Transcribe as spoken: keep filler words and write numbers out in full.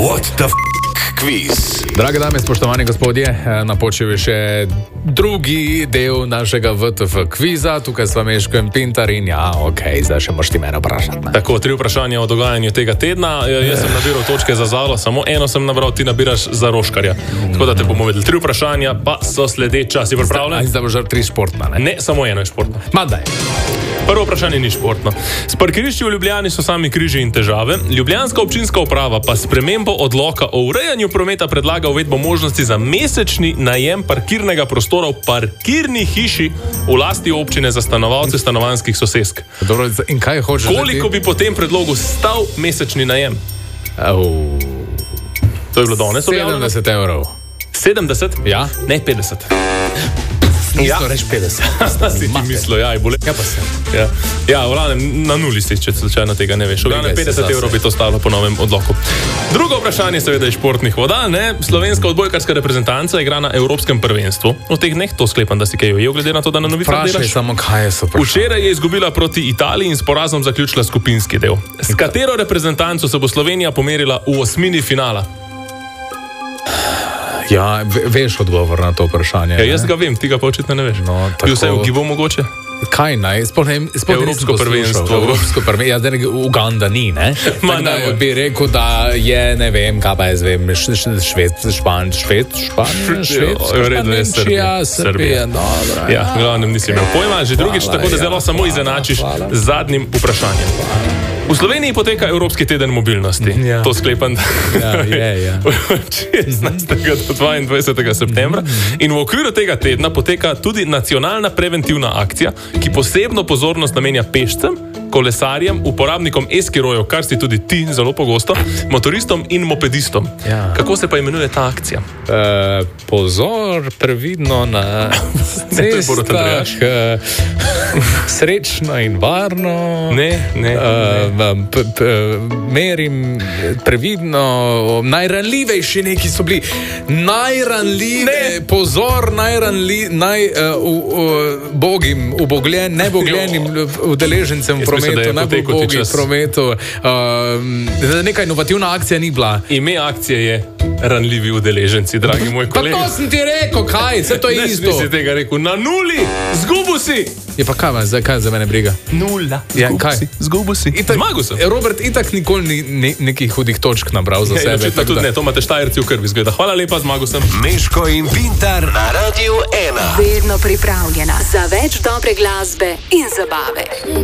What the f*** quiz? Drage dame, spoštovani gospodje, napočil je še drugi del našega V T F kviza. Tukaj sva Meško in Pintar in ja, ok, zdaj še moš ti mene vprašati. Ne? Tako, tri vprašanja o dogajanju tega tedna. Jaz sem nabiral točke za Zalo, samo eno sem nabral, ti nabiraš za Roškarja. Tako da te bomo vedeli. Tri vprašanja pa so sledeča. Si pripravljen? Zdaj bo že tri športna, ne? Ne, samo eno je športno. Ma daj. Prvo vprašanje ni športno. S parkirišči v Ljubljani so sami križi in težave. Ljubljanska občinska uprava pa spremembo odloka o urejanju prometa predlaga uvedbo možnosti za mesečni najem parkirnega prostora v parkirni hiši v lasti občine za stanovalce stanovanjskih sosesk. Dobro, in kaj hočeš? Koliko bi po tem predlogu stal mesečni najem? Oh. To je bilo danes objavljeno? sedemdeset evrov. sedemdeset? Ja? Ne, petdeset. Ja, reč petdeset. Si ti mislil, ja, je bolje. Ja, pa sem. Ja, ja vlanem, na nuli si, če slučajno tega ne veš. Vlanem, petdeset evrov bi to stalo po novem odloku. Drugo vprašanje seveda je športnih voda, ne? Slovenska odbojkarska reprezentanca igra na Evropskem prvenstvu. V teh dneh to sklepam, da si kaj ujel, glede na to, da na novicah delaš. Vprašaj samo, kaj so vprašanje. Včeraj je izgubila proti Italiji in s porazom zaključila skupinski del. S katero reprezentanco se bo Slovenija pomerila v osmini finala? Ja, veš odgovor na to vprašanje. Ja, jaz ga vem, ti ga pa očitno ne veš. No, tako... Bi vse v gibo mogoče? Kaj naj? Sploh ne, sploh Evropsko prvenstvo. Evropsko prvenstvo. Ja, zdaj Uganda ni, ne? Ma, ne, ne bi rekel, da je, ne vem, kaj pa jaz vem, šved, špan, šved, španija, šved, Nemčija, Srbija, dobro. Ja, glavnem nisi imel pojma, že drugič, tako da zelo samo izenačiš z zadnjim vprašanjem. V Sloveniji poteka Evropski teden mobilnosti. Ja. To sklepam, da ja, je, ja. šestnajstega do dvaindvajsetega septembra. In v okviru tega tedna poteka tudi nacionalna preventivna akcija, ki posebno pozornost namenja pešcem, kolesarjem, uporabnikom e-skirojev, kar si tudi ti zelo pogosto, motoristom in mopedistom. Ja. Kako se pa imenuje ta akcija? Uh, pozor, previdno na cestah, srečno in varno. Ne, ne. Uh, P, p, merim previdno, najranljivejši neki so bili, najranljive, pozor, najranljiv, naj, uh, uh, bogim, ubogljen, nebogljenim udeležencem v prometu, najbolj bogim v prometu. Uh, neka inovativna akcija ni bila. Ime akcije je ranljivi udeleženci, dragi moj kolega. Pa to sem ti rekel, kaj, vse to je ne, isto. Ne, si tega rekel, na nuli, zgubu si. Je pa kaj, zdaj, kaj za mene briga? Nula, ja, zgubu si, zgubu si. Itak, zmagal sem. Robert itak nikoli ni ne, nekih hudih točk nabral za ne, sebe. Ne, tudi da... ne, to imate Štajerci v krvi, zgleda. Hvala lepa, zmagal sem. Meško in Pintar na Radiu ena. Vedno pripravljena za več dobre glasbe in zabave.